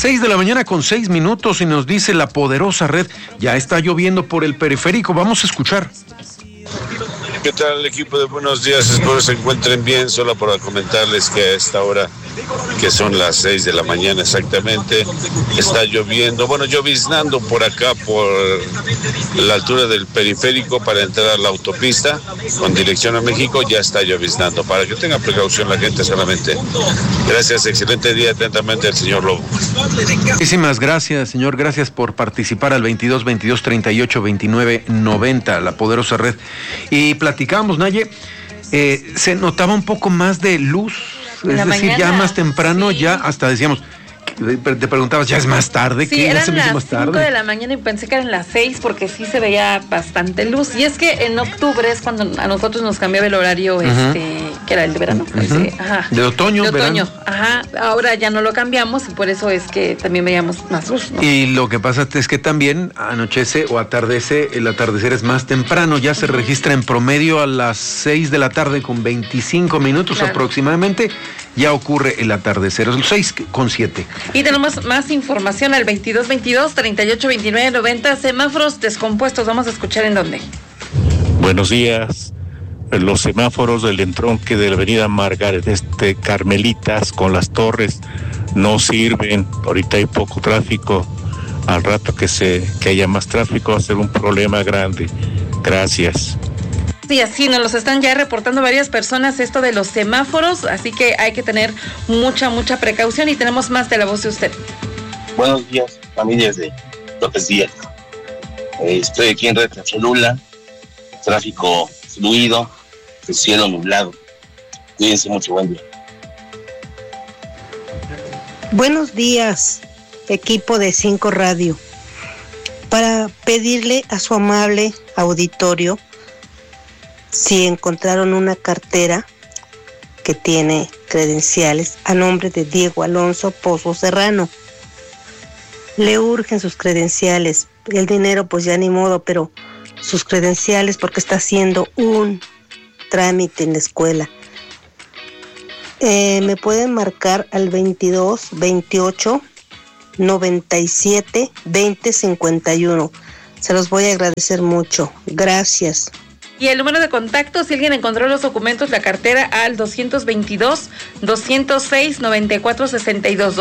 6:06 y nos dice la poderosa red, ya está lloviendo por el periférico. Vamos a escuchar. ¿Qué tal, equipo de Buenos Días? Espero se encuentren bien. Solo para comentarles que a esta hora, que son las 6 de la mañana exactamente, está lloviendo, lloviznando por acá, por la altura del periférico para entrar a la autopista con dirección a México. Ya está lloviznando, para que tenga precaución la gente solamente. Gracias, excelente día. Atentamente, el señor Lobo. Muchísimas gracias, señor. Gracias por participar al 22 22 38 29 90, la poderosa red. Y platicamos, Naye, se notaba un poco más de luz, es decir, mañana, ya más temprano, sí. Ya hasta decíamos, te preguntabas, ¿ya es más tarde? Sí, eran las 5 de la mañana y pensé que eran las 6 porque sí se veía bastante luz. Y es que en octubre es cuando a nosotros nos cambiaba el horario, que era el de verano. De otoño, verano. Ahora ya no lo cambiamos y por eso es que también veíamos más luz, ¿no? Y lo que pasa es que también anochece o atardece, el atardecer es más temprano, ya se registra en promedio a las 6 de la tarde con 25 minutos aproximadamente. Ya ocurre el atardecer, es 6:07. Y tenemos más información al 22 22 38 29 90, semáforos descompuestos. Vamos a escuchar en dónde. Buenos días. Los semáforos del entronque de la avenida Margaret Carmelitas con las torres no sirven. Ahorita hay poco tráfico. Al rato que haya más tráfico va a ser un problema grande. Gracias. Y así nos los están ya reportando varias personas esto de los semáforos, así que hay que tener mucha precaución y tenemos más de la voz de usted. Buenos días, familias de López Díaz. Estoy aquí en Red Cholula, tráfico fluido, el cielo nublado. Cuídense mucho, buen día. Buenos días, equipo de 5 Radio. Para pedirle a su amable auditorio si encontraron una cartera que tiene credenciales a nombre de Diego Alonso Pozo Serrano. Le urgen sus credenciales, el dinero pues ya ni modo, pero sus credenciales porque está haciendo un trámite en la escuela. Me pueden marcar al 22 28 97 20 51. Se los voy a agradecer mucho. Gracias. Y el número de contacto, si alguien encontró los documentos, la cartera, al 222-206-9462,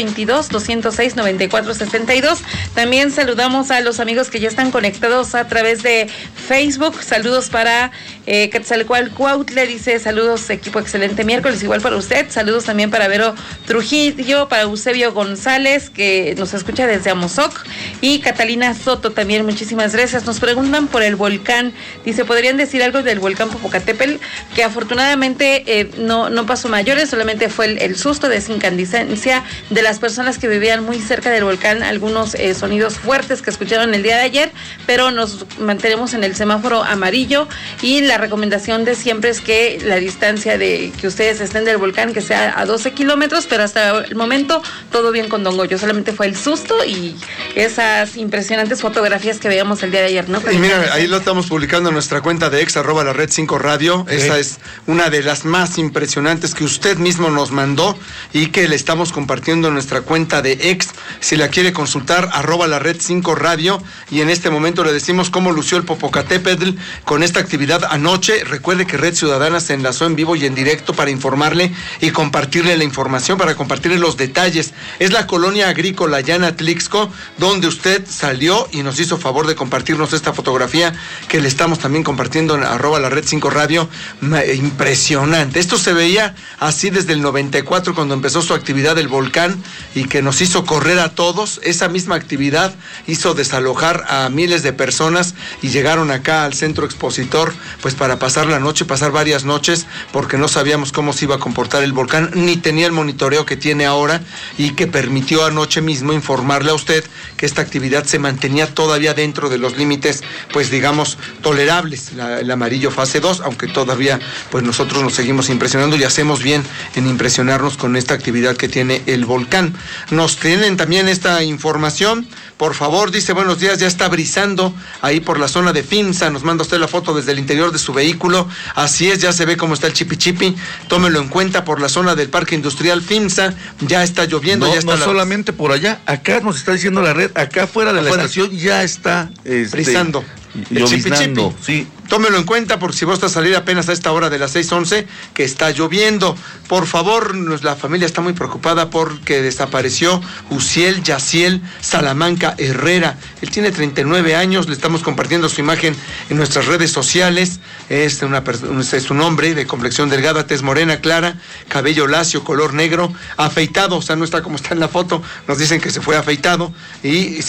222-206-9462. También saludamos a los amigos que ya están conectados a través de Facebook. Saludos para Quetzalcóatl Cuautle, dice, saludos equipo, excelente miércoles, igual para usted. Saludos también para Vero Trujillo, para Eusebio González, que nos escucha desde Amozoc, y Catalina Soto también, muchísimas gracias. Nos preguntan por el volcán, dice, ¿podrían decir algo del volcán Popocatépetl? Que afortunadamente no pasó mayores, solamente fue el susto de incandescencia de las personas que vivían muy cerca del volcán, algunos sonidos fuertes que escucharon el día de ayer, pero nos mantenemos en el semáforo amarillo y la recomendación de siempre es que la distancia de que ustedes estén del volcán que sea a 12 kilómetros, pero hasta el momento todo bien con Don Goyo, solamente fue el susto y esas impresionantes fotografías que veíamos el día de ayer, ¿no? Y mira, ahí lo estamos publicando en nuestra cuenta de @la red 5 Radio. Esa es una de las más impresionantes que usted mismo nos mandó y que le estamos compartiendo en nuestra cuenta de X. Si la quiere consultar, @la red 5 Radio. Y en este momento le decimos cómo lució el Popocatépetl con esta actividad anoche. Recuerde que Red Ciudadana se enlazó en vivo y en directo para informarle y compartirle la información, para compartirle los detalles. Es la colonia agrícola Llana Tlixco, donde usted salió y nos hizo favor de compartirnos esta fotografía que le estamos también compartiendo en @la red 5 Radio. Impresionante. Esto se veía así desde el 94 cuando empezó su actividad del volcán y que nos hizo correr a todos. Esa misma actividad hizo desalojar a miles de personas y llegaron acá al centro expositor pues para pasar la noche, pasar varias noches, porque no sabíamos cómo se iba a comportar el volcán, ni tenía el monitoreo que tiene ahora y que permitió anoche mismo informarle a usted que esta actividad se mantenía todavía dentro de los límites, pues digamos, tolerables. es el amarillo fase 2, aunque todavía pues nosotros nos seguimos impresionando y hacemos bien en impresionarnos con esta actividad que tiene el volcán. Nos tienen también esta información, por favor, dice, buenos días, ya está brisando ahí por la zona de FIMSA, nos manda usted la foto desde el interior de su vehículo, así es, ya se ve cómo está el chipi, tómelo en cuenta por la zona del Parque Industrial FIMSA, ya está lloviendo, no, ya está... No solamente por allá, acá nos está diciendo la red, acá fuera de la estación ya está... brisando. El chipi, sí. Tómelo en cuenta porque si vas a salir apenas a esta hora de las 6:11 que está lloviendo. Por favor, la familia está muy preocupada porque desapareció Uciel Yaciel Salamanca Herrera. Él tiene 39 años, le estamos compartiendo su imagen en nuestras redes sociales. Es un hombre de complexión delgada, tez morena clara, cabello lacio, color negro, afeitado, o sea, no está como está en la foto. Nos dicen que se fue afeitado y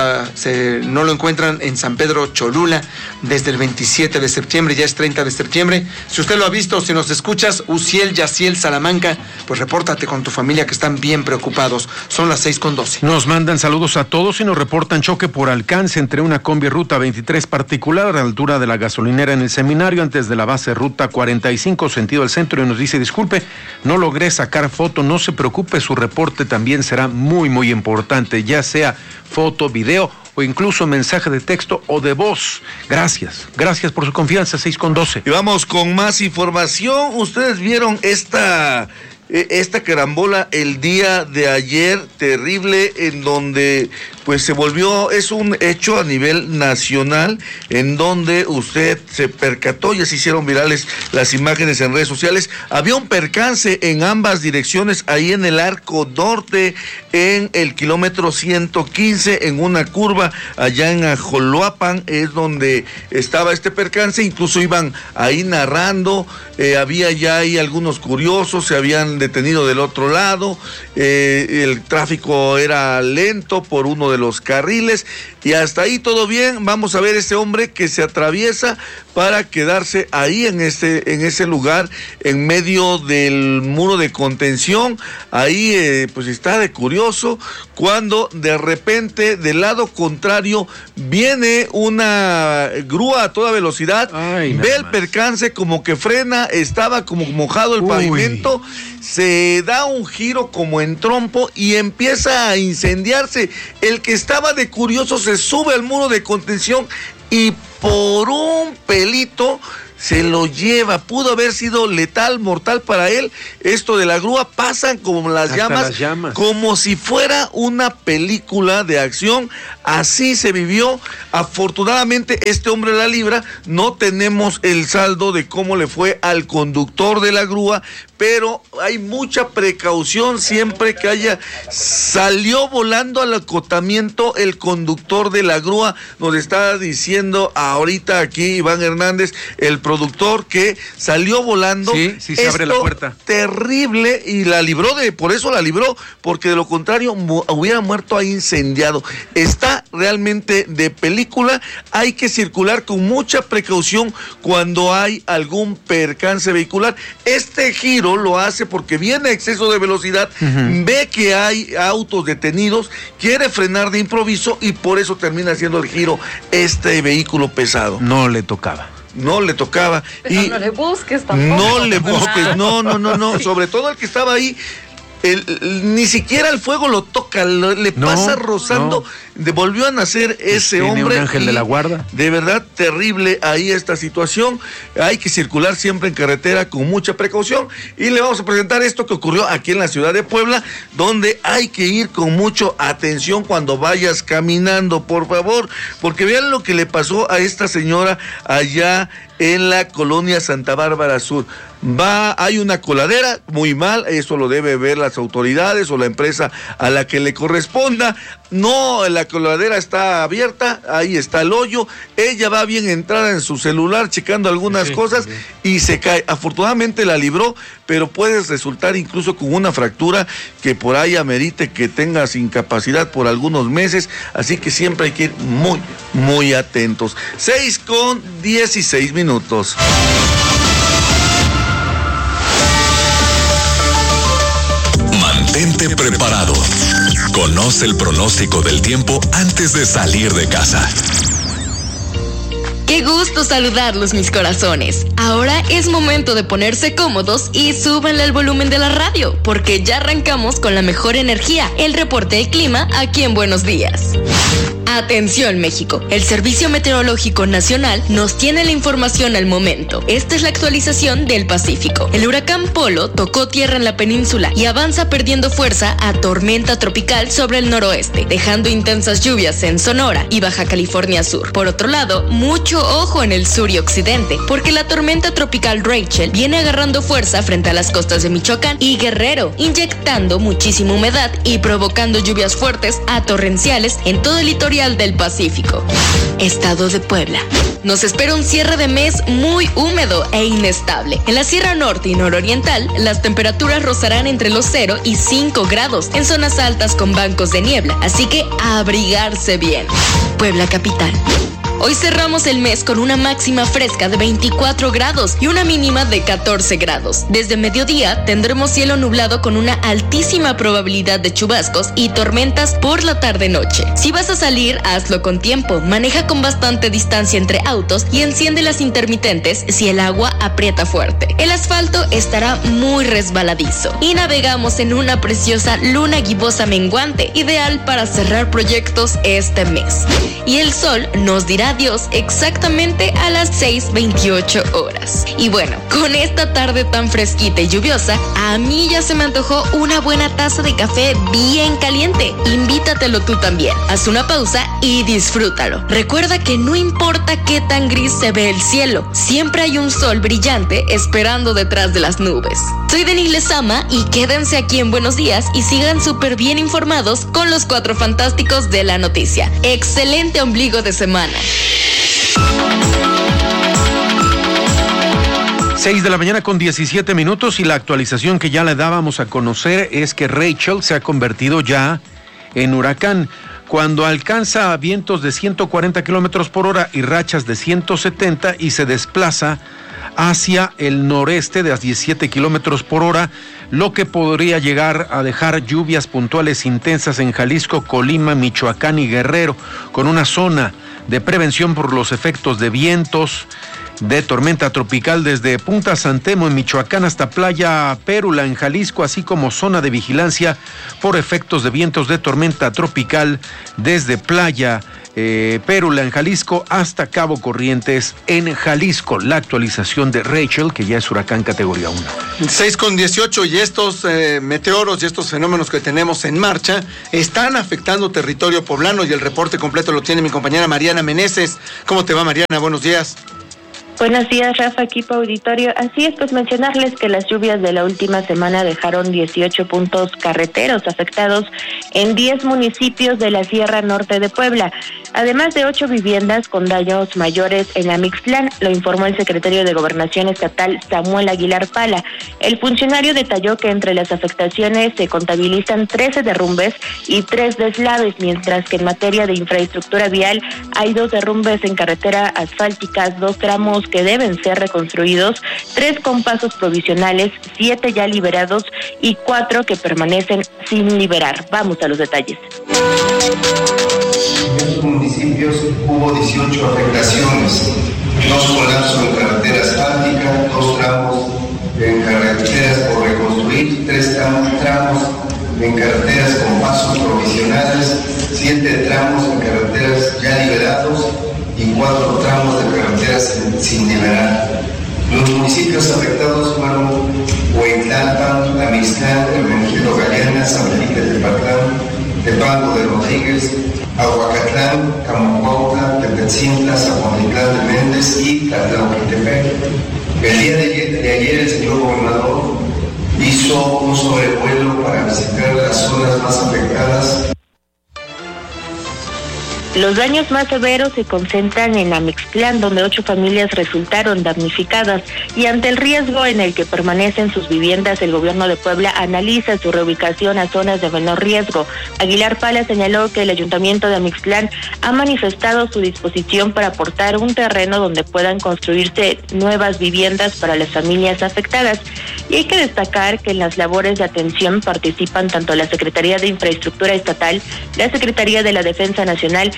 no lo encuentran en San Pedro Cholula desde el 27 de septiembre, ya es 30 de septiembre. Si usted lo ha visto, si nos escuchas, Uciel Yaciel Salamanca, pues repórtate con tu familia que están bien preocupados. Son las 6:12. Nos mandan saludos a todos y nos reportan choque por alcance entre una combi ruta 23 particular a la altura de la gasolinera en el seminario antes de la base ruta 45 sentido al centro y nos dice, disculpe, no logré sacar foto, no se preocupe, su reporte también será muy muy importante, ya sea foto, video o incluso mensaje de texto o de voz. Gracias por su confianza, 6:12. Y vamos con más información. Ustedes vieron esta carambola el día de ayer, terrible, en donde pues se volvió, es un hecho a nivel nacional, en donde usted se percató, ya se hicieron virales las imágenes en redes sociales, había un percance en ambas direcciones, ahí en el Arco Norte, en el kilómetro 115, en una curva, allá en Ajoloapan, es donde estaba este percance, incluso iban ahí narrando, había ya ahí algunos curiosos, se habían detenido del otro lado, el tráfico era lento por uno de los carriles y hasta ahí todo bien. Vamos a ver este hombre que se atraviesa para quedarse ahí en ese lugar en medio del muro de contención. Ahí pues está de curioso cuando de repente del lado contrario viene una grúa a toda velocidad. Ve el percance, como que frena, estaba como mojado el pavimento, se da un giro como en trompo y empieza a incendiarse. El que estaba de curioso se sube al muro de contención y por un pelito se lo lleva. Pudo haber sido letal, mortal para él. Esto de la grúa, pasan como las llamas, como si fuera una película de acción. Así se vivió. Afortunadamente este hombre la libra. No tenemos el saldo de cómo le fue al conductor de la grúa, pero hay mucha precaución siempre que haya. Salió volando al acotamiento el conductor de la grúa, nos está diciendo ahorita aquí Iván Hernández, el productor, que salió volando. Sí, se abre la puerta. Terrible, y la libró, por eso la libró, porque de lo contrario hubiera muerto ahí incendiado. Está realmente de película. Hay que circular con mucha precaución cuando hay algún percance vehicular. Este giro lo hace porque viene a exceso de velocidad, ve que hay autos detenidos, quiere frenar de improviso y por eso termina haciendo el giro este vehículo pesado. No le tocaba. Pero y no le busques tampoco. No le busques, no, sobre todo el que estaba ahí. Ni siquiera el fuego lo toca, le pasa rozando. Volvió a nacer ese hombre. Un ángel de la guarda. De verdad, terrible ahí esta situación. Hay que circular siempre en carretera con mucha precaución. Y le vamos a presentar esto que ocurrió aquí en la ciudad de Puebla, donde hay que ir con mucha atención cuando vayas caminando, por favor. Porque vean lo que le pasó a esta señora allá en la colonia Santa Bárbara Sur. Hay una coladera, muy mal, eso lo debe ver las autoridades o la empresa a la que le corresponda. No, la coladera está abierta, ahí está el hoyo. Ella va bien entrada en su celular checando algunas cosas y se cae. Afortunadamente la libró, pero puedes resultar incluso con una fractura que por ahí amerite que tengas incapacidad por algunos meses. Así que siempre hay que ir muy, muy atentos. 6:16. Mantente preparado. Conoce el pronóstico del tiempo antes de salir de casa. Qué gusto saludarlos, mis corazones. Ahora es momento de ponerse cómodos y súbanle el volumen de la radio, porque ya arrancamos con la mejor energía, el reporte del clima aquí en Buenos Días. Atención, México. El Servicio Meteorológico Nacional nos tiene la información al momento. Esta es la actualización del Pacífico. El huracán Polo tocó tierra en la península y avanza perdiendo fuerza a tormenta tropical sobre el noroeste, dejando intensas lluvias en Sonora y Baja California Sur. Por otro lado, mucho ojo en el sur y occidente, porque la tormenta tropical Rachel viene agarrando fuerza frente a las costas de Michoacán y Guerrero, inyectando muchísima humedad y provocando lluvias fuertes a torrenciales en todo el litoral del Pacífico. Estado de Puebla. Nos espera un cierre de mes muy húmedo e inestable. En la Sierra Norte y Nororiental, las temperaturas rozarán entre los 0 y 5 grados en zonas altas con bancos de niebla, así que a abrigarse bien. Puebla capital. Hoy cerramos el mes con una máxima fresca de 24 grados y una mínima de 14 grados. Desde mediodía tendremos cielo nublado con una altísima probabilidad de chubascos y tormentas por la tarde-noche. Si vas a salir, hazlo con tiempo, maneja con bastante distancia entre autos y enciende las intermitentes si el agua aprieta fuerte. El asfalto estará muy resbaladizo y navegamos en una preciosa luna gibosa menguante, ideal para cerrar proyectos este mes. Y el sol nos dirá adiós exactamente a las 6:28 horas. Y bueno, con esta tarde tan fresquita y lluviosa, a mí ya se me antojó una buena taza de café bien caliente. Invítatelo tú también. Haz una pausa y disfrútalo. Recuerda que no importa qué tan gris se ve el cielo, siempre hay un sol brillante esperando detrás de las nubes. Soy Denise Lezama y quédense aquí en Buenos Días y sigan súper bien informados con los 4 fantásticos de la noticia. Excelente ombligo de semana. 6 de la mañana con 17 minutos y la actualización que ya le dábamos a conocer es que Rachel se ha convertido ya en huracán. Cuando alcanza vientos de 140 kilómetros por hora y rachas de 170 y se desplaza hacia el noreste de 17 kilómetros por hora, lo que podría llegar a dejar lluvias puntuales intensas en Jalisco, Colima, Michoacán y Guerrero, con una zona de prevención por los efectos de vientos de tormenta tropical desde Punta Santemo en Michoacán hasta Playa Pérula en Jalisco, así como zona de vigilancia por efectos de vientos de tormenta tropical desde Playa Pérula en Jalisco hasta Cabo Corrientes en Jalisco. La actualización de Rachel, que ya es huracán categoría 1. 6:18 y estos meteoros y estos fenómenos que tenemos en marcha están afectando territorio poblano y el reporte completo lo tiene mi compañera Mariana Meneses. ¿Cómo te va, Mariana? Buenos días. Buenos días, Rafa, equipo auditorio. Así es, pues mencionarles que las lluvias de la última semana dejaron 18 puntos carreteros afectados en 10 municipios de la Sierra Norte de Puebla, además de 8 viviendas con daños mayores en Amixtlán, lo informó el secretario de Gobernación Estatal, Samuel Aguilar Pala. El funcionario detalló que entre las afectaciones se contabilizan 13 derrumbes y 3 deslaves, mientras que en materia de infraestructura vial hay 2 derrumbes en carretera asfálticas, 2 tramos que deben ser reconstruidos, 3 con pasos provisionales, 7 ya liberados y 4 que permanecen sin liberar. Vamos a los detalles. En estos municipios hubo 18 afectaciones, 2 colapsos en carretera asfáltica, 2 tramos en carreteras por reconstruir, 3 tramos en carreteras con pasos provisionales, 7 tramos en carreteras ya liberados y 4 tramos de carreteras sin liberar. Los municipios afectados fueron Hueytlalpan, Amixtlán, Hermenegildo Galeana, San Felipe Tepatlán, Tepango de Rodríguez, Aguacatlán, Camocuautla, Tepetzintla, Zapotitlán de Méndez y Tlatlauquitepec. El día de ayer el señor gobernador hizo un sobrevuelo para visitar las zonas más afectadas. Los daños más severos se concentran en Amixtlán, donde 8 familias resultaron damnificadas, y ante el riesgo en el que permanecen sus viviendas, el gobierno de Puebla analiza su reubicación a zonas de menor riesgo. Aguilar Pala señaló que el ayuntamiento de Amixtlán ha manifestado su disposición para aportar un terreno donde puedan construirse nuevas viviendas para las familias afectadas. Y hay que destacar que en las labores de atención participan tanto la Secretaría de Infraestructura Estatal, la Secretaría de la Defensa Nacional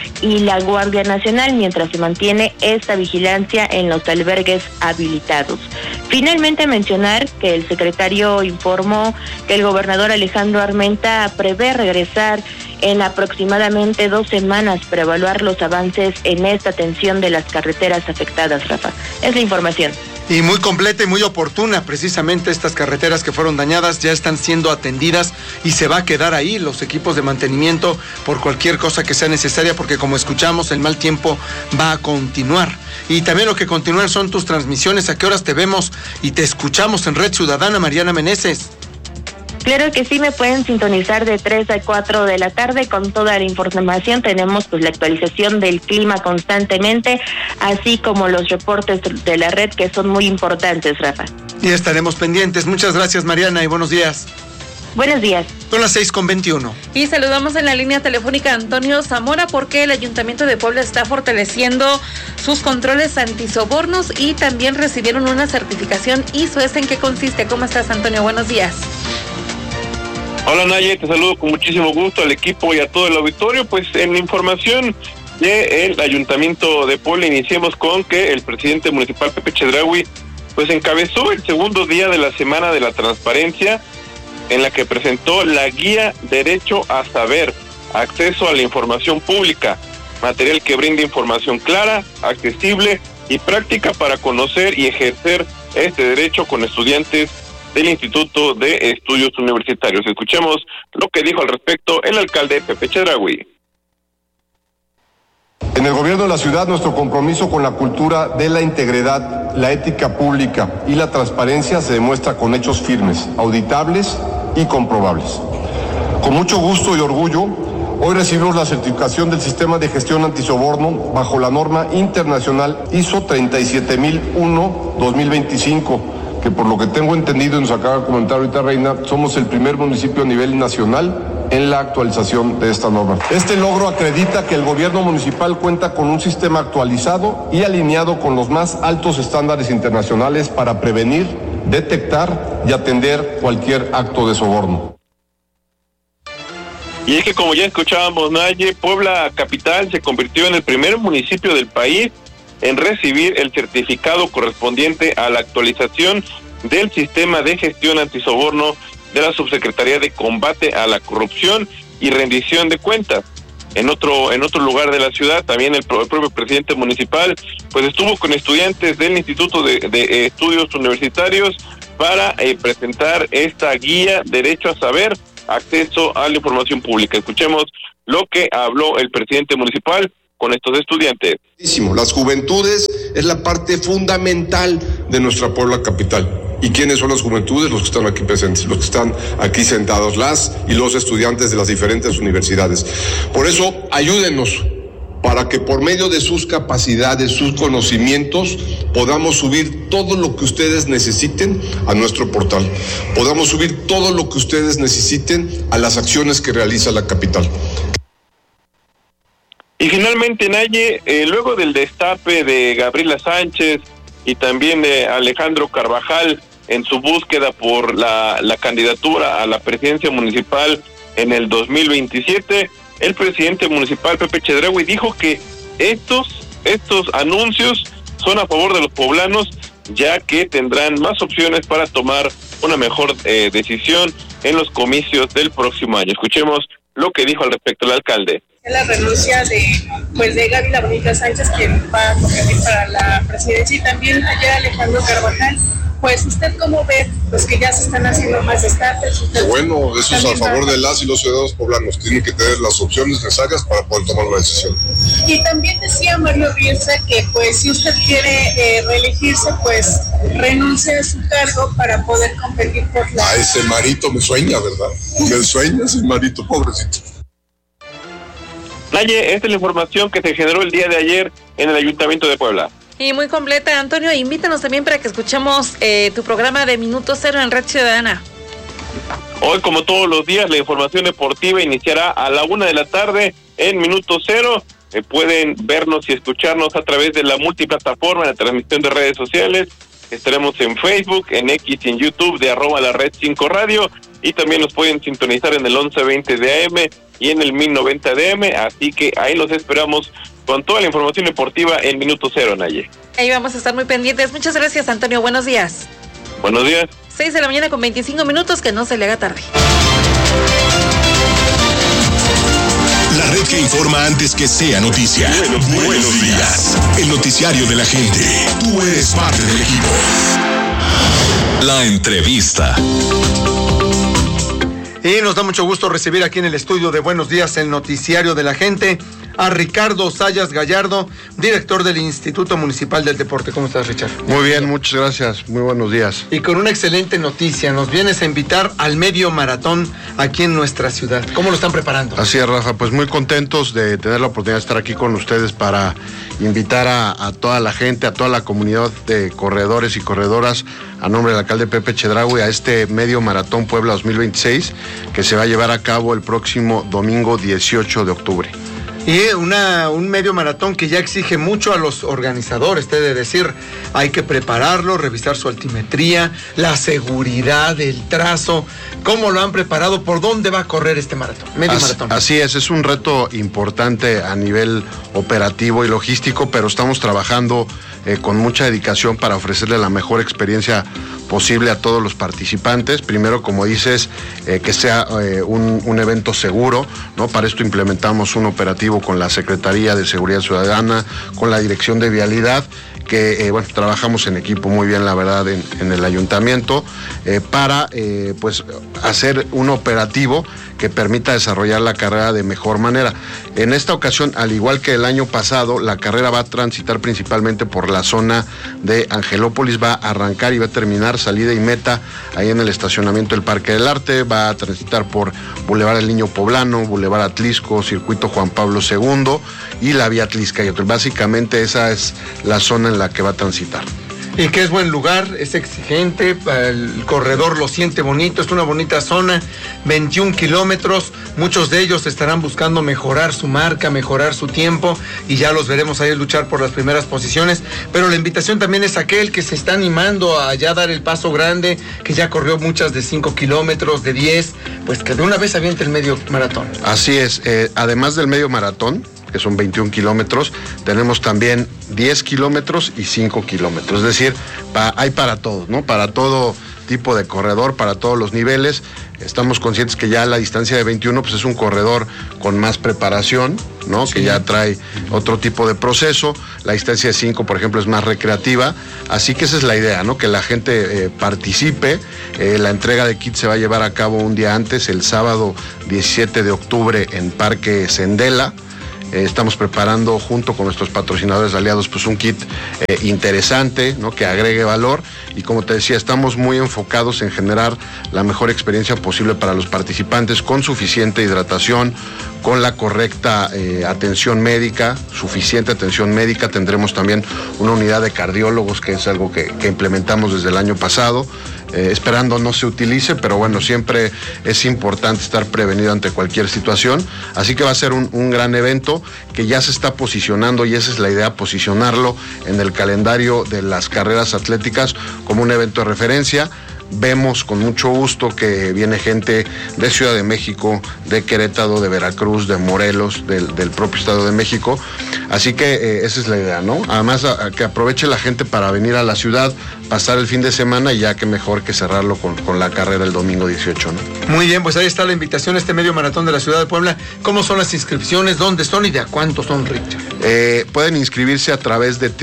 y la Guardia Nacional, mientras se mantiene esta vigilancia en los albergues habilitados. Finalmente, mencionar que el secretario informó que el gobernador Alejandro Armenta prevé regresar en aproximadamente 2 semanas para evaluar los avances en esta atención de las carreteras afectadas, Rafa. Es la información. Y muy completa y muy oportuna, precisamente estas carreteras que fueron dañadas ya están siendo atendidas y se va a quedar ahí los equipos de mantenimiento por cualquier cosa que sea necesaria, porque como escuchamos, el mal tiempo va a continuar. Y también lo que continúan son tus transmisiones. ¿A qué horas te vemos y te escuchamos en Red Ciudadana, Mariana Meneses? Claro que sí, me pueden sintonizar de 3 a 4 de la tarde con toda la información. Tenemos pues la actualización del clima constantemente, así como los reportes de la red que son muy importantes, Rafa. Y estaremos pendientes. Muchas gracias, Mariana, y buenos días. Buenos días. Son las 6:21. Y saludamos en la línea telefónica a Antonio Zamora, porque el Ayuntamiento de Puebla está fortaleciendo sus controles antisobornos y también recibieron una certificación ISO. ¿En qué consiste? ¿Cómo estás, Antonio? Buenos días. Hola, Naye, te saludo con muchísimo gusto al equipo y a todo el auditorio. Pues en la información del Ayuntamiento de Puebla, iniciemos con que el presidente municipal Pepe Chedraui pues encabezó el segundo día de la Semana de la Transparencia, en la que presentó la guía Derecho a Saber, acceso a la información pública, material que brinda información clara, accesible y práctica para conocer y ejercer este derecho con estudiantes del Instituto de Estudios Universitarios. Escuchemos lo que dijo al respecto el alcalde Pepe Chedraui. En el gobierno de la ciudad, nuestro compromiso con la cultura de la integridad, la ética pública y la transparencia se demuestra con hechos firmes, auditables y comprobables. Con mucho gusto y orgullo, hoy recibimos la certificación del Sistema de Gestión Antisoborno bajo la norma internacional ISO 37001-2025, que por lo que tengo entendido y nos acaba de comentar ahorita Reina, somos el primer municipio a nivel nacional en la actualización de esta norma. Este logro acredita que el gobierno municipal cuenta con un sistema actualizado y alineado con los más altos estándares internacionales para prevenir, detectar y atender cualquier acto de soborno. Y es que, como ya escuchábamos, Naye, Puebla capital se convirtió en el primer municipio del país en recibir el certificado correspondiente a la actualización del sistema de gestión antisoborno de la Subsecretaría de Combate a la Corrupción y Rendición de Cuentas. En otro lugar de la ciudad, también el propio presidente municipal pues estuvo con estudiantes del Instituto de Estudios Universitarios para presentar esta guía Derecho a Saber, acceso a la información pública. Escuchemos lo que habló el presidente municipal con estos estudiantes. Las juventudes es la parte fundamental de nuestra Puebla capital. ¿Y quiénes son las juventudes? Los que están aquí presentes, los que están aquí sentados, las y los estudiantes de las diferentes universidades. Por eso, ayúdenos para que por medio de sus capacidades, sus conocimientos, podamos subir todo lo que ustedes necesiten a nuestro portal. Podamos subir todo lo que ustedes necesiten a las acciones que realiza la capital. Y finalmente, Naye, luego del destape de Gabriela Sánchez y también de Alejandro Carvajal en su búsqueda por la candidatura a la presidencia municipal en el 2027, el presidente municipal Pepe Chedraui dijo que estos anuncios son a favor de los poblanos, ya que tendrán más opciones para tomar una mejor decisión en los comicios del próximo año. Escuchemos lo que dijo al respecto el alcalde. La renuncia de Gaby La Bonita Sánchez, quien va a competir para la presidencia, y también ayer Alejandro Carvajal. Pues usted cómo ve, pues que ya se están haciendo más destapes. Bueno, eso es a favor de las y los ciudadanos poblanos. Tienen que tener las opciones necesarias para poder tomar una decisión. Y también decía Mario Riestra que pues si usted quiere reelegirse, pues renuncie a su cargo para poder competir por la... A ese marito me sueña, ¿verdad? Me sueña ese marito, pobrecito. Naye, esta es la información que se generó el día de ayer en el Ayuntamiento de Puebla. Y muy completa, Antonio. Invítanos también para que escuchemos tu programa de Minuto Cero en Red Ciudadana. Hoy, como todos los días, la información deportiva iniciará a la 1 de la tarde en Minuto Cero. Pueden vernos y escucharnos a través de la multiplataforma, en la transmisión de redes sociales. Estaremos en Facebook, en X y en YouTube de @la Red 5 Radio. Y también nos pueden sintonizar en el 1120 de AM y en el 1090 DM, así que ahí los esperamos con toda la información deportiva en Minuto Cero, Naye. Ahí vamos a estar muy pendientes. Muchas gracias, Antonio. Buenos días. Buenos días. 6 de la mañana con 25 minutos, que no se le haga tarde. La red que informa antes que sea noticia. Buenos días. El noticiario de la gente. Tú eres parte del equipo. La entrevista. Y nos da mucho gusto recibir aquí en el estudio de Buenos Días, el noticiario de la gente, a Ricardo Sayas Gallardo, director del Instituto Municipal del Deporte. ¿Cómo estás, Richard? Muy bien, muchas gracias. Muy buenos días. Y con una excelente noticia, nos vienes a invitar al medio maratón aquí en nuestra ciudad. ¿Cómo lo están preparando? Así es, Rafa, pues muy contentos de tener la oportunidad de estar aquí con ustedes para invitar a toda la gente, a toda la comunidad de corredores y corredoras, a nombre del alcalde Pepe Chedraui, a este medio maratón Puebla 2026, que se va a llevar a cabo el próximo domingo 18 de octubre. Y un medio maratón que ya exige mucho a los organizadores, te he de decir, hay que prepararlo, revisar su altimetría, la seguridad, el trazo, cómo lo han preparado, por dónde va a correr este maratón, maratón. Así es un reto importante a nivel operativo y logístico, pero estamos trabajando con mucha dedicación para ofrecerle la mejor experiencia posible a todos los participantes. Primero, como dices, que sea un evento seguro, ¿no? Para esto implementamos un operativo con la Secretaría de Seguridad Ciudadana, con la Dirección de Vialidad, que trabajamos en equipo muy bien, la verdad, en el ayuntamiento, para pues hacer un operativo que permita desarrollar la carrera de mejor manera. En esta ocasión, al igual que el año pasado, la carrera va a transitar principalmente por la zona de Angelópolis, va a arrancar y va a terminar salida y meta ahí en el estacionamiento del Parque del Arte, va a transitar por Boulevard El Niño Poblano, Boulevard Atlisco, Circuito Juan Pablo II y la Vía Atliscayotl. Básicamente esa es la zona en la que va a transitar. Y que es buen lugar, es exigente, el corredor lo siente bonito, es una bonita zona, 21 kilómetros, muchos de ellos estarán buscando mejorar su marca, mejorar su tiempo, y ya los veremos ahí luchar por las primeras posiciones, pero la invitación también es aquel que se está animando a ya dar el paso grande, que ya corrió muchas de 5 kilómetros, de 10, pues que de una vez aviente el medio maratón. Así es, además del medio maratón, que son 21 kilómetros, tenemos también 10 kilómetros y 5 kilómetros, es decir, hay para todos, ¿no? Para todo tipo de corredor, para todos los niveles. Estamos conscientes que ya la distancia de 21 pues es un corredor con más preparación, ¿no? Sí. Que ya trae otro tipo de proceso. La distancia de 5, por ejemplo, es más recreativa. Así que esa es la idea, ¿no? Que la gente participe. La entrega de kits se va a llevar a cabo un día antes, el sábado 17 de octubre en Parque Sendela. Estamos preparando junto con nuestros patrocinadores aliados pues un kit interesante, ¿no? Que agregue valor, y como te decía, estamos muy enfocados en generar la mejor experiencia posible para los participantes, con suficiente hidratación, con la correcta atención médica, suficiente atención médica. Tendremos también una unidad de cardiólogos, que es algo que implementamos desde el año pasado, esperando no se utilice, pero bueno, siempre es importante estar prevenido ante cualquier situación. Así que va a ser un gran evento que ya se está posicionando, y esa es la idea, posicionarlo en el calendario de las carreras atléticas como un evento de referencia. Vemos con mucho gusto que viene gente de Ciudad de México, de Querétaro, de Veracruz, de Morelos, del propio Estado de México. Así que esa es la idea, ¿no? Además, que aproveche la gente para venir a la ciudad, pasar el fin de semana, y ya que mejor que cerrarlo con la carrera el domingo 18, ¿no? Muy bien, pues ahí está la invitación a este medio maratón de la ciudad de Puebla. ¿Cómo son las inscripciones? ¿Dónde son y de a cuánto son, Richard? Pueden inscribirse a través de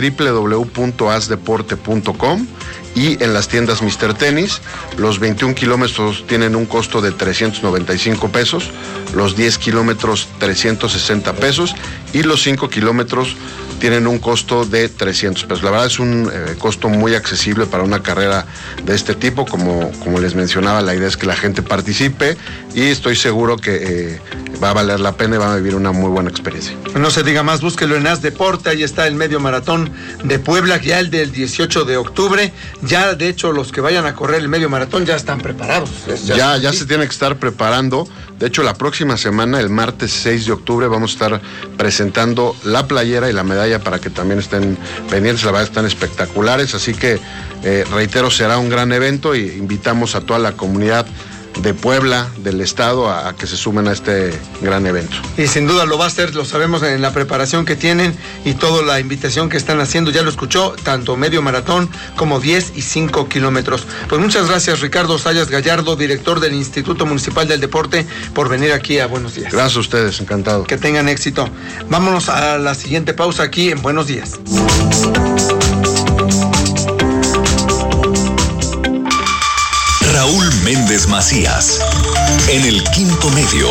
www.asdeporte.com y en las tiendas Mr. Tenis. Los 21 kilómetros tienen un costo de 395 pesos, los 10 kilómetros 360 pesos y los 5 kilómetros tienen un costo de 300 pesos. La verdad es un costo muy accesible para una carrera de este tipo. Como les mencionaba, la idea es que la gente participe, y estoy seguro que va a valer la pena y va a vivir una muy buena experiencia. No se diga más, búsquelo en As Deporte, ahí está el medio maratón de Puebla, ya el del 18 de octubre. Ya, de hecho, los que vayan a correr el medio maratón ya están preparados. Ya se tiene que estar preparando. De hecho, la próxima semana, el martes 6 de octubre, vamos a estar presentando la playera y la medalla para que también estén pendientes. La verdad, están espectaculares, así que reitero, será un gran evento, y invitamos a toda la comunidad de Puebla, del estado, a que se sumen a este gran evento. Y sin duda lo va a hacer, lo sabemos en la preparación que tienen y toda la invitación que están haciendo, ya lo escuchó, tanto medio maratón como 10 y 5 kilómetros. Pues muchas gracias, Ricardo Sayas Gallardo, director del Instituto Municipal del Deporte, por venir aquí a Buenos Días. Gracias a ustedes, encantado. Que tengan éxito. Vámonos a la siguiente pausa aquí en Buenos Días. Raúl Méndez Macías, en el Quinto Medio.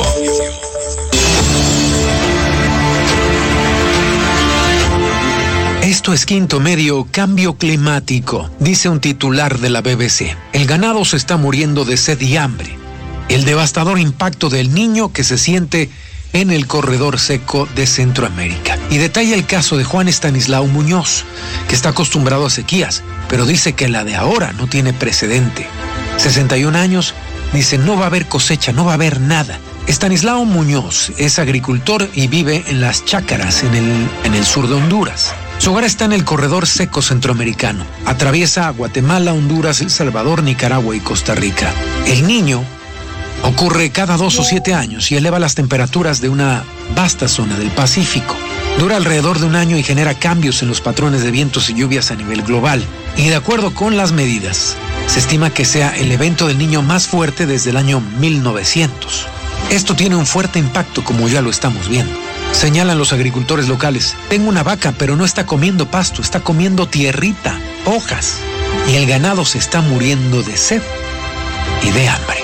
Esto es Quinto Medio, cambio climático, dice un titular de la BBC. El ganado se está muriendo de sed y hambre. El devastador impacto del Niño que se siente en el corredor seco de Centroamérica. Y detalla el caso de Juan Estanislao Muñoz, que está acostumbrado a sequías, pero dice que la de ahora no tiene precedente. 61 años, dice no va a haber cosecha, no va a haber nada. Estanislao Muñoz es agricultor y vive en las chácaras en el sur de Honduras. Su hogar está en el corredor seco centroamericano. Atraviesa Guatemala, Honduras, El Salvador, Nicaragua y Costa Rica. El Niño ocurre cada 2 o 7 años y eleva las temperaturas de una vasta zona del Pacífico. Dura alrededor de un año y genera cambios en los patrones de vientos y lluvias a nivel global. Y de acuerdo con las medidas, se estima que sea el evento del Niño más fuerte desde el año 1900. Esto tiene un fuerte impacto, como ya lo estamos viendo. Señalan los agricultores locales: tengo una vaca, pero no está comiendo pasto, está comiendo tierrita, hojas. Y el ganado se está muriendo de sed y de hambre.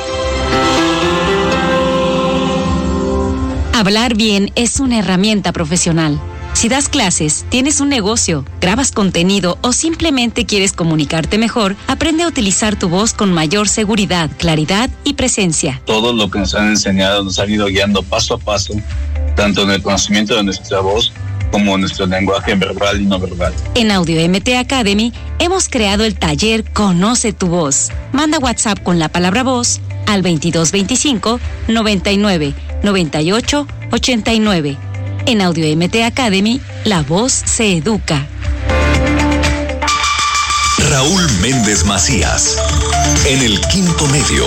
Hablar bien es una herramienta profesional. Si das clases, tienes un negocio, grabas contenido o simplemente quieres comunicarte mejor, aprende a utilizar tu voz con mayor seguridad, claridad y presencia. Todo lo que nos han enseñado nos han ido guiando paso a paso, tanto en el conocimiento de nuestra voz como en nuestro lenguaje verbal y no verbal. En Audio MT Academy hemos creado el taller Conoce tu voz. Manda WhatsApp con la palabra voz al 2225 99 98 89. En Audio MT Academy, la voz se educa. Raúl Méndez Macías, en el Quinto Medio.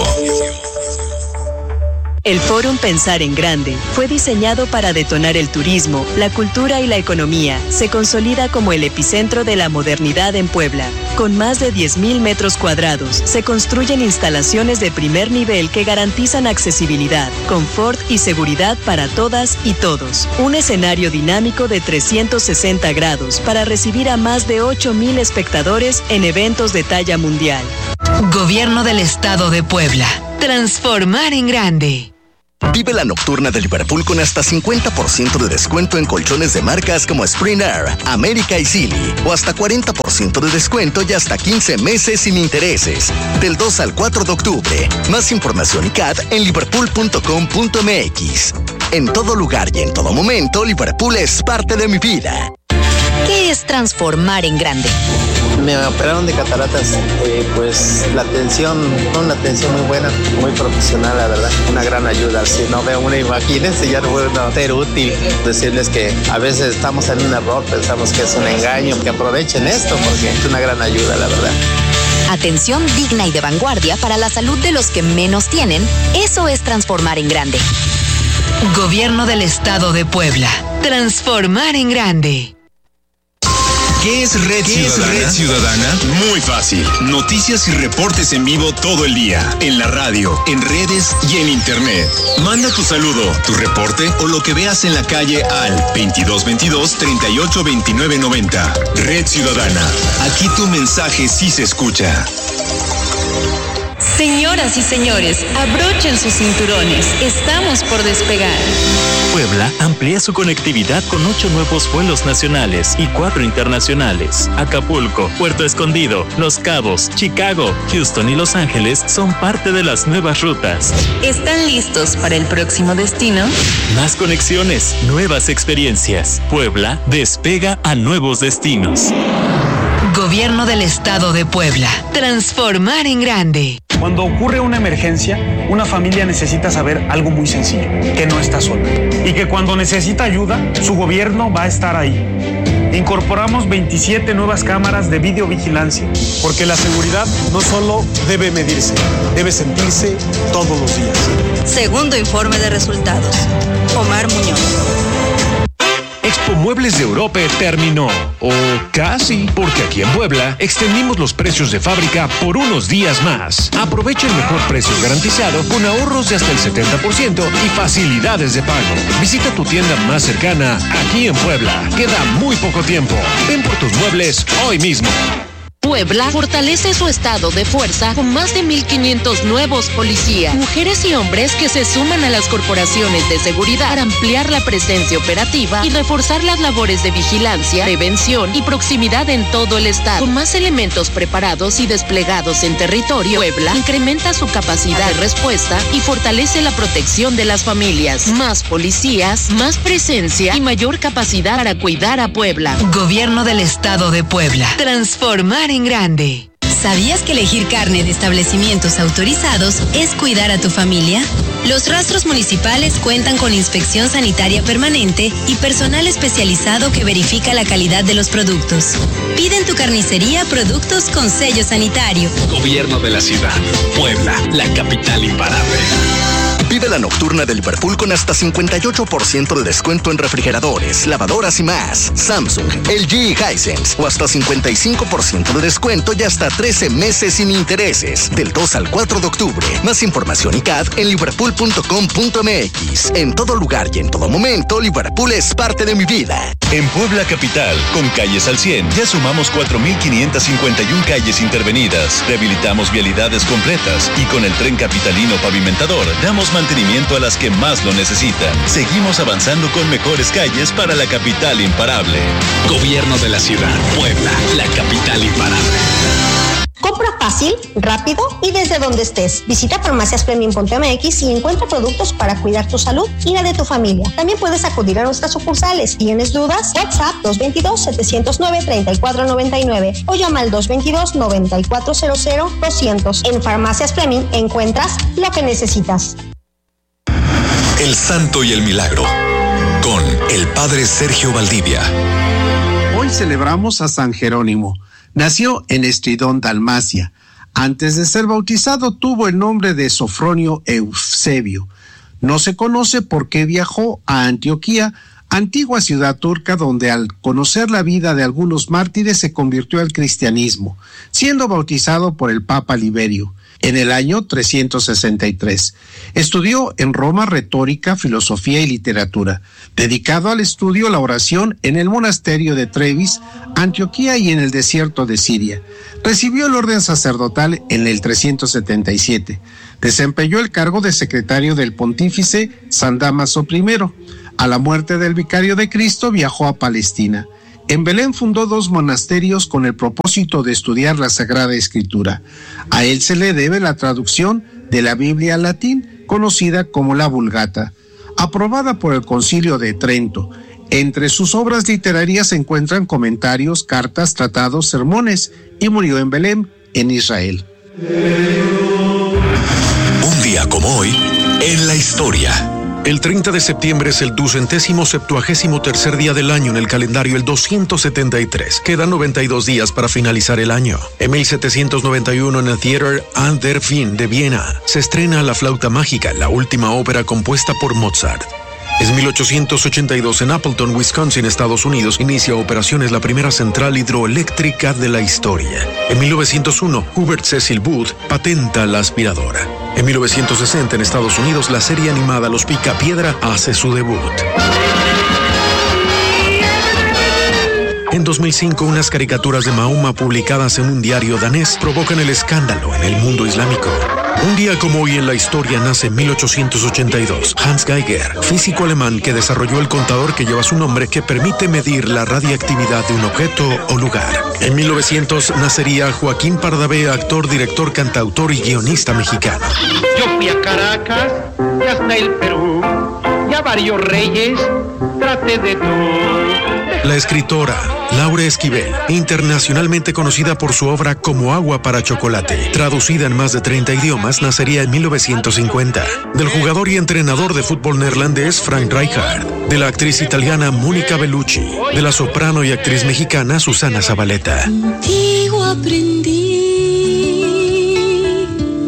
El Fórum Pensar en Grande fue diseñado para detonar el turismo, la cultura y la economía. Se consolida como el epicentro de la modernidad en Puebla. Con más de 10,000 metros cuadrados, se construyen instalaciones de primer nivel que garantizan accesibilidad, confort y seguridad para todas y todos. Un escenario dinámico de 360 grados para recibir a más de 8,000 espectadores en eventos de talla mundial. Gobierno del Estado de Puebla. Transformar en grande. Vive la nocturna de Liverpool con hasta 50% de descuento en colchones de marcas como Spring Air, América y Silly, o hasta 40% de descuento y hasta 15 meses sin intereses. Del 2 al 4 de octubre. Más información y CAT en liverpool.com.mx. En todo lugar y en todo momento, Liverpool es parte de mi vida. ¿Qué es transformar en grande? Me operaron de cataratas, pues la atención, una atención muy buena, muy profesional, la verdad, una gran ayuda. Si no veo una, imagínense, ya no puedo ser útil. Decirles que a veces estamos en un error, pensamos que es un engaño, que aprovechen esto porque es una gran ayuda, la verdad. Atención digna y de vanguardia para la salud de los que menos tienen, eso es transformar en grande. Gobierno del Estado de Puebla. Transformar en grande. ¿Qué es Red Ciudadana? Muy fácil. Noticias y reportes en vivo todo el día. En la radio, en redes y en internet. Manda tu saludo, tu reporte o lo que veas en la calle al 2222-382990. Red Ciudadana. Aquí tu mensaje sí se escucha. Señoras y señores, abrochen sus cinturones. Estamos por despegar. Puebla amplía su conectividad con 8 nuevos vuelos nacionales y 4 internacionales. Acapulco, Puerto Escondido, Los Cabos, Chicago, Houston y Los Ángeles son parte de las nuevas rutas. ¿Están listos para el próximo destino? Más conexiones, nuevas experiencias. Puebla despega a nuevos destinos. Gobierno del Estado de Puebla. Transformar en grande. Cuando ocurre una emergencia, una familia necesita saber algo muy sencillo, que no está sola. Y que cuando necesita ayuda, su gobierno va a estar ahí. Incorporamos 27 nuevas cámaras de videovigilancia, porque la seguridad no solo debe medirse, debe sentirse todos los días. Segundo informe de resultados. Omar Muñoz. Expo Muebles de Europa terminó, o casi, porque aquí en Puebla extendimos los precios de fábrica por unos días más. Aprovecha el mejor precio garantizado con ahorros de hasta el 70% y facilidades de pago. Visita tu tienda más cercana aquí en Puebla. Queda muy poco tiempo. Ven por tus muebles hoy mismo. Puebla fortalece su estado de fuerza con más de 1,500 nuevos policías, mujeres y hombres que se suman a las corporaciones de seguridad para ampliar la presencia operativa y reforzar las labores de vigilancia, prevención y proximidad en todo el estado. Con más elementos preparados y desplegados en territorio, Puebla incrementa su capacidad de respuesta y fortalece la protección de las familias. Más policías, más presencia y mayor capacidad para cuidar a Puebla. Gobierno del Estado de Puebla. Transformar en grande. ¿Sabías que elegir carne de establecimientos autorizados es cuidar a tu familia? Los rastros municipales cuentan con inspección sanitaria permanente y personal especializado que verifica la calidad de los productos. Pide en tu carnicería productos con sello sanitario. Gobierno de la ciudad. Puebla, la capital imparable. Pide la nocturna de Liverpool con hasta 58% de descuento en refrigeradores, lavadoras y más. Samsung, LG y Hisense. O hasta 55% de descuento y hasta 13 meses sin intereses. Del 2 al 4 de octubre. Más información y CAD en liverpool.com.mx. En todo lugar y en todo momento, Liverpool es parte de mi vida. En Puebla Capital, con calles al 100, ya sumamos 4,551 calles intervenidas. Rehabilitamos vialidades completas y con el tren capitalino pavimentador, damos mantenimiento a las que más lo necesitan. Seguimos avanzando con mejores calles para la capital imparable. Gobierno de la ciudad, Puebla, la capital imparable. Compra fácil, rápido y desde donde estés. Visita farmaciaspremium.mx y encuentra productos para cuidar tu salud y la de tu familia. También puedes acudir a nuestras sucursales. ¿Tienes dudas? WhatsApp 222-709-3499 o llama al 222-9400-200. En Farmacias Premium encuentras lo que necesitas. El Santo y el Milagro, con el Padre Sergio Valdivia. Hoy celebramos a San Jerónimo. Nació en Estridón, Dalmacia. Antes de ser bautizado tuvo el nombre de Sofronio Eusebio. No se conoce por qué viajó a Antioquía, antigua ciudad turca, donde al conocer la vida de algunos mártires se convirtió al cristianismo, siendo bautizado por el Papa Liberio en el año 363. Estudió en Roma retórica, filosofía y literatura, dedicado al estudio la oración en el monasterio de Trevis, Antioquía y en el desierto de Siria. Recibió el orden sacerdotal en el 377. Desempeñó el cargo de secretario del pontífice San Dámaso I. A la muerte del vicario de Cristo viajó a Palestina. En Belén fundó 2 monasterios con el propósito de estudiar la Sagrada Escritura. A él se le debe la traducción de la Biblia al latín, conocida como la Vulgata, aprobada por el Concilio de Trento. Entre sus obras literarias se encuentran comentarios, cartas, tratados, sermones, y murió en Belén, en Israel. Un día como hoy, en la historia. El 30 de septiembre es el 273º día del año en el calendario, el 273. Quedan 92 días para finalizar el año. En 1791, en el Theater an der Wien de Viena, se estrena La Flauta Mágica, la última ópera compuesta por Mozart. Es 1882, en Appleton, Wisconsin, Estados Unidos, inicia operaciones la primera central hidroeléctrica de la historia. En 1901, Hubert Cecil Booth patenta la aspiradora. En 1960, en Estados Unidos, la serie animada Los Picapiedra hace su debut. En 2005, unas caricaturas de Mahoma publicadas en un diario danés provocan el escándalo en el mundo islámico. Un día como hoy en la historia nace en 1882 Hans Geiger, físico alemán que desarrolló el contador que lleva su nombre, que permite medir la radiactividad de un objeto o lugar. En 1900 nacería Joaquín Pardavé, actor, director, cantautor y guionista mexicano. Yo fui a Caracas y hasta el Perú, y a varios reyes traté de tú. La escritora Laura Esquivel, internacionalmente conocida por su obra Como agua para chocolate, traducida en más de 30 idiomas, nacería en 1950. Del jugador y entrenador de fútbol neerlandés Frank Rijkaard, de la actriz italiana Mónica Bellucci, de la soprano y actriz mexicana Susana Zabaleta. Contigo aprendí,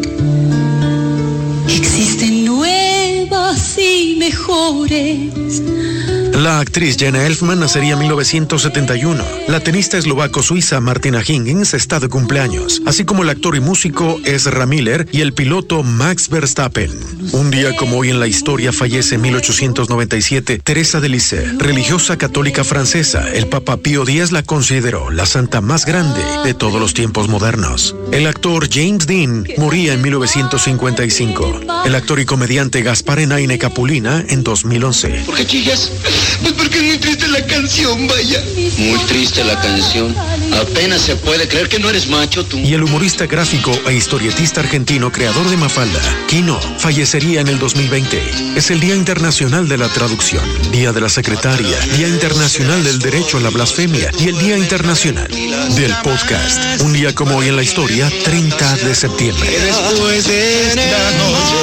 existen nuevas y mejores. La actriz Jenna Elfman nacería en 1971. La tenista eslovaco-suiza Martina Hingis está de cumpleaños, así como el actor y músico Ezra Miller y el piloto Max Verstappen. Un día como hoy en la historia fallece en 1897 Teresa de Lisieux, religiosa católica francesa. El Papa Pío X la consideró la santa más grande de todos los tiempos modernos. El actor James Dean moría en 1955. El actor y comediante Gaspar Enaine Capulina en 2011. ¿Por qué chillas? Pues porque es muy triste la canción, vaya. Muy triste la canción. Apenas se puede creer que no eres macho tú. Y el humorista gráfico e historietista argentino creador de Mafalda, Quino, fallecería en el 2020. Es el Día Internacional de la Traducción, Día de la Secretaria, Día Internacional del Derecho a la Blasfemia y el Día Internacional del Podcast. Un día como hoy en la historia, 30 de septiembre. Después de esta noche.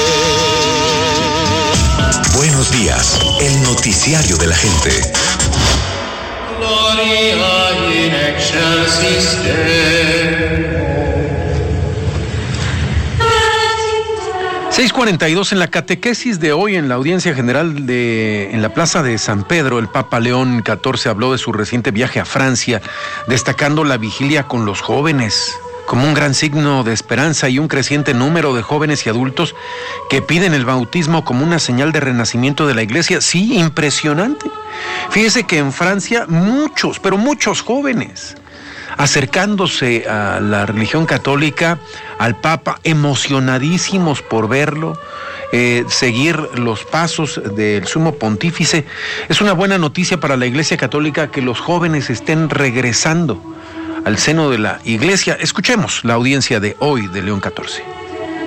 Buenos días, el noticiario de la gente. Gloria in excelsis Deo. 6:42 en la catequesis de hoy en la audiencia general en la Plaza de San Pedro, el Papa León XIV habló de su reciente viaje a Francia, destacando la vigilia con los jóvenes como un gran signo de esperanza y un creciente número de jóvenes y adultos que piden el bautismo como una señal de renacimiento de la Iglesia. Sí, impresionante. Fíjese que en Francia muchos, pero muchos jóvenes acercándose a la religión católica, al Papa, emocionadísimos por verlo, seguir los pasos del Sumo Pontífice. Es una buena noticia para la Iglesia Católica que los jóvenes estén regresando al seno de la Iglesia. Escuchemos la audiencia de hoy de León XIV.